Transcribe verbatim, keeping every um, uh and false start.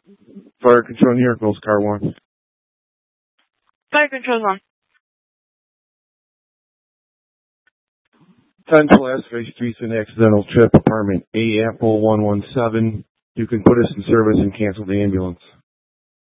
Fire Control New York, Ghost Car one. Fire Control one. ten Pulaski Street, an accidental trip, apartment A Apple one one seven. You can put us in service and cancel the ambulance.